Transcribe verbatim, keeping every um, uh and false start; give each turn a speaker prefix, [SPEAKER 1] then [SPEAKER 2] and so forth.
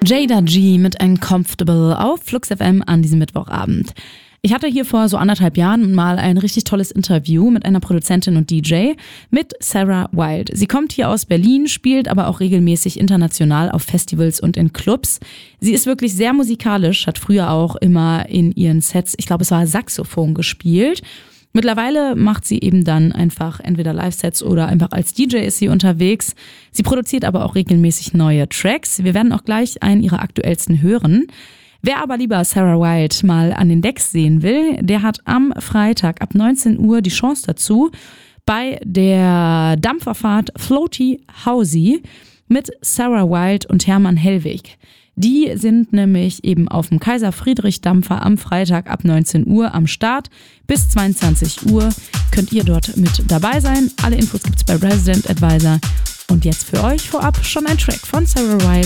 [SPEAKER 1] Jada G mit Uncomfortable auf Flux F M an diesem Mittwochabend. Ich hatte hier vor so anderthalb Jahren mal ein richtig tolles Interview mit einer Produzentin und D J, mit Sarah Wild. Sie kommt hier aus Berlin, spielt aber auch regelmäßig international auf Festivals und in Clubs. Sie ist wirklich sehr musikalisch, hat früher auch immer in ihren Sets, ich glaube es war Saxophon gespielt. Mittlerweile macht sie eben dann einfach entweder Live-Sets oder einfach als D J ist sie unterwegs. Sie produziert aber auch regelmäßig neue Tracks. Wir werden auch gleich einen ihrer aktuellsten hören. Wer aber lieber Sarah Wild mal an den Decks sehen will, der hat am Freitag ab neunzehn Uhr die Chance dazu bei der Dampferfahrt Floaty Housey mit Sarah Wild und Hermann Hellwig. Die sind nämlich eben auf dem Kaiser-Friedrich-Dampfer am Freitag ab neunzehn Uhr am Start. Bis zweiundzwanzig Uhr könnt ihr dort mit dabei sein. Alle Infos gibt's bei Resident Advisor. Und jetzt für euch vorab schon ein Track von Sarah Wild.